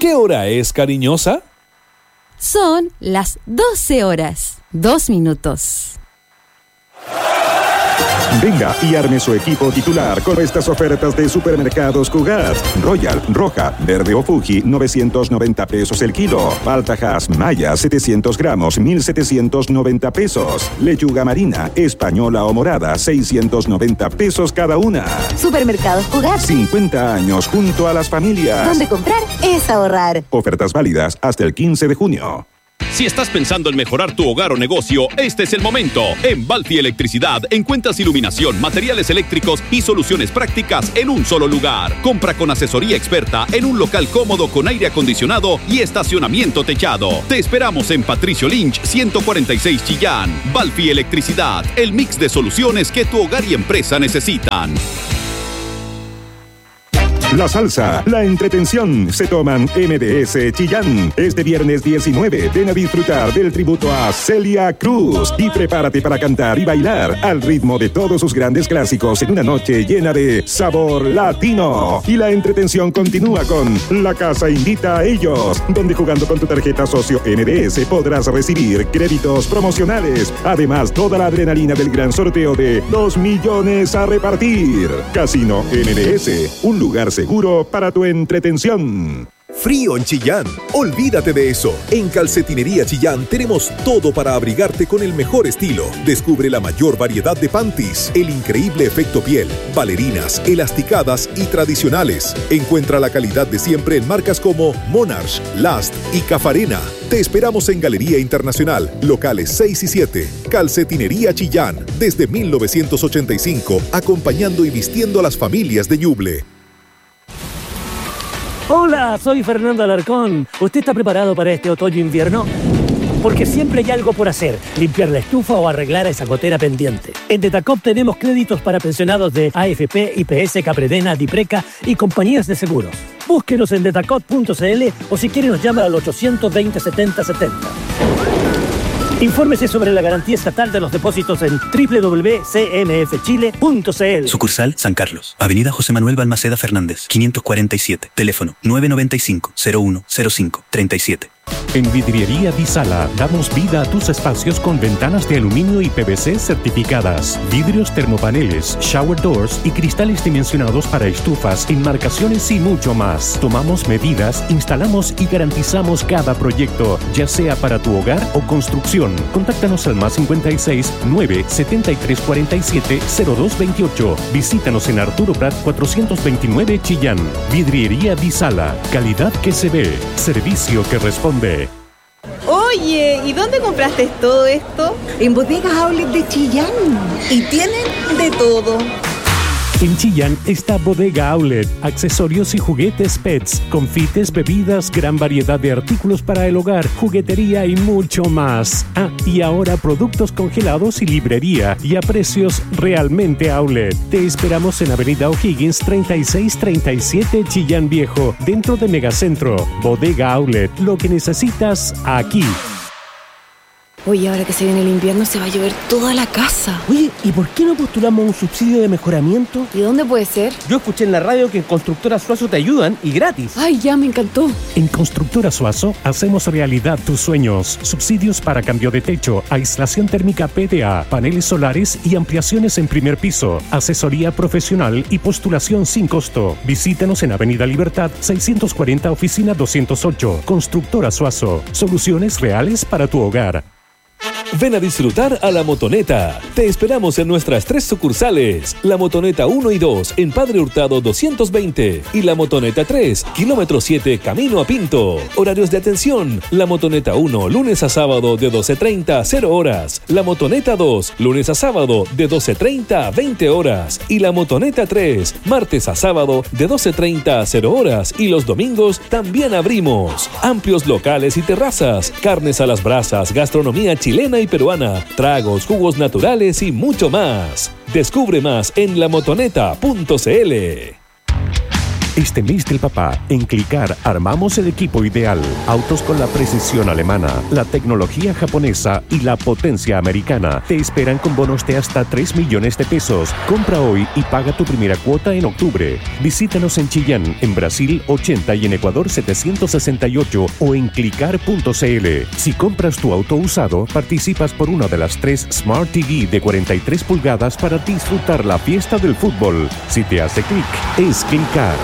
¿Qué hora es, cariñosa? Son las 12 horas, 2 minutos. Venga y arme su equipo titular con estas ofertas de Supermercados Cugat. Royal, roja, verde o Fuji, 990 pesos el kilo. Paltajas Maya, 700 gramos, 1,790 pesos. Lechuga marina, española o morada, 690 pesos cada una. Supermercados Cugat. 50 años junto a las familias. Donde comprar es ahorrar. Ofertas válidas hasta el 15 de junio. Si estás pensando en mejorar tu hogar o negocio, este es el momento. En Balfi Electricidad encuentras iluminación, materiales eléctricos y soluciones prácticas en un solo lugar. Compra con asesoría experta en un local cómodo con aire acondicionado y estacionamiento techado. Te esperamos en Patricio Lynch, 146 Chillán. Balfi Electricidad, el mix de soluciones que tu hogar y empresa necesitan. La salsa, la entretención se toman MDS Chillán. Este viernes 19 ven a disfrutar del tributo a Celia Cruz y prepárate para cantar y bailar al ritmo de todos sus grandes clásicos en una noche llena de sabor latino. Y la entretención continúa con La Casa Invita a Ellos, donde jugando con tu tarjeta socio MDS podrás recibir créditos promocionales. Además, toda la adrenalina del gran sorteo de 2 millones a repartir. Casino MDS, un lugar seguro para tu entretención. Frío en Chillán. Olvídate de eso. En Calcetinería Chillán tenemos todo para abrigarte con el mejor estilo. Descubre la mayor variedad de panties, el increíble efecto piel, bailarinas, elasticadas y tradicionales. Encuentra la calidad de siempre en marcas como Monarch, Last y Cafarena. Te esperamos en Galería Internacional, locales 6 y 7. Calcetinería Chillán, desde 1985, acompañando y vistiendo a las familias de Ñuble. Hola, soy Fernando Alarcón. ¿Usted está preparado para este otoño-invierno? Porque siempre hay algo por hacer, limpiar la estufa o arreglar esa gotera pendiente. En Detacop tenemos créditos para pensionados de AFP, IPS, Capredena, Dipreca y compañías de seguros. Búsquenos en detacop.cl o si quiere nos llama al 820 70 70. Infórmese sobre la garantía estatal de los depósitos en www.cmfchile.cl. Sucursal San Carlos, Avenida José Manuel Balmaceda Fernández, 547. Teléfono 995-0105-37. En Vidriería Disala damos vida a tus espacios con ventanas de aluminio y PVC certificadas, vidrios termopaneles, shower doors y cristales dimensionados para estufas, enmarcaciones y mucho más. Tomamos medidas, instalamos y garantizamos cada proyecto, ya sea para tu hogar o construcción. Contáctanos al más 56 9 73 47 0228. Visítanos en Arturo Prat 429 Chillán. Vidriería Disala, calidad que se ve, servicio que responde. Oye, ¿y dónde compraste todo esto? En Bodegas Outlet de Chillán. Y tienen de todo. En Chillán está Bodega Outlet, accesorios y juguetes pets, confites, bebidas, gran variedad de artículos para el hogar, juguetería y mucho más. Ah, y ahora productos congelados y librería y a precios realmente outlet. Te esperamos en Avenida O'Higgins 3637 Chillán Viejo, dentro de Megacentro. Bodega Outlet, lo que necesitas aquí. Oye, ahora que se viene el invierno se va a llover toda la casa. Oye, ¿y por qué no postulamos un subsidio de mejoramiento? ¿Y dónde puede ser? Yo escuché en la radio que en Constructora Suazo te ayudan y gratis. Ay, ya me encantó. En Constructora Suazo hacemos realidad tus sueños. Subsidios para cambio de techo, aislación térmica PDA, paneles solares y ampliaciones en primer piso. Asesoría profesional y postulación sin costo. Visítanos en Avenida Libertad 640 Oficina 208. Constructora Suazo. Soluciones reales para tu hogar. Ven a disfrutar a La Motoneta. Te esperamos en nuestras 3 sucursales. La Motoneta 1 y 2 en Padre Hurtado 220 y La Motoneta 3, kilómetro 7, camino a Pinto. Horarios de atención. La Motoneta 1, lunes a sábado de 12:30 a 0 horas. La Motoneta 2, lunes a sábado de 12:30 a 20 horas. Y la Motoneta 3, martes a sábado de 12:30 a 0 horas. Y los domingos también abrimos. Amplios locales y terrazas, carnes a las brasas, gastronomía chilena y peruana, tragos, jugos naturales y mucho más. Descubre más en lamotoneta.cl. Este mes del papá, en Clicar armamos el equipo ideal. Autos con la precisión alemana, la tecnología japonesa y la potencia americana. Te esperan con bonos de hasta 3 millones de pesos. Compra hoy y paga tu primera cuota en octubre. Visítanos en Chillán, en Brasil 80 y en Ecuador 768 o en clicar.cl. Si compras tu auto usado, participas por una de las 3 Smart TV de 43 pulgadas para disfrutar la fiesta del fútbol. Si te hace clic, es Clicar.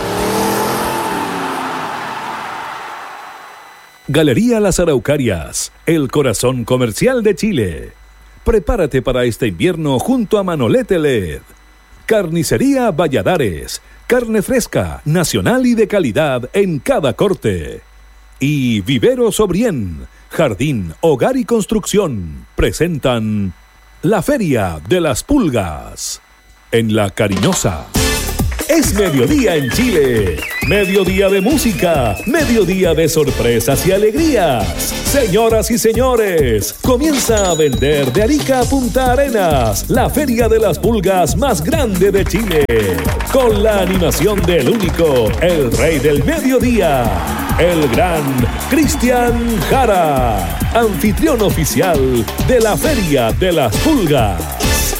Galería Las Araucarias, el corazón comercial de Chile. Prepárate para este invierno junto a Manolete LED. Carnicería Valladares, carne fresca, nacional y de calidad en cada corte. Y Vivero Sobrien, jardín, hogar y construcción, presentan la Feria de las Pulgas. En La Cariñosa. Es mediodía en Chile, mediodía de música, mediodía de sorpresas y alegrías. Señoras y señores, comienza a vender de Arica a Punta Arenas, la feria de las pulgas más grande de Chile. Con la animación del único, el rey del mediodía, el gran Cristian Jara, anfitrión oficial de la feria de las pulgas.